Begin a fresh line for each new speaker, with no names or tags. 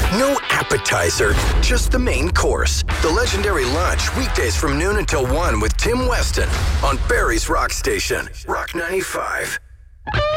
No appetizer, just the main course. The legendary lunch, weekdays from noon until 1 with Tim Weston on Barry's Rock Station, Rock 95.